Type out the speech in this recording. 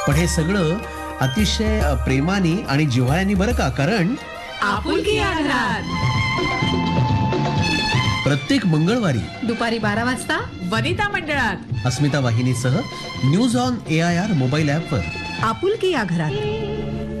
पण हे सगळं अतिशय प्रेमाने आणि जिव्हाळ्याने बरं का, कारण आपुलकी या घरात. प्रत्येक मंगळवारी दुपारी 12 वाजता वनिता मंडळात अस्मिता वाहिनीसह न्यूज ऑन AIR मोबाईल ॲपवर आपुलकी या घरात.